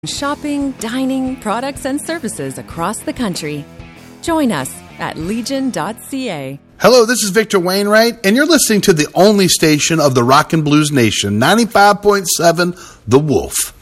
Shopping, dining, products, and services across the country. Join us at legion.ca. Hello, this is Victor Wainwright, and you're listening to the only station of the Rock and Blues Nation, 95.7 The Wolf.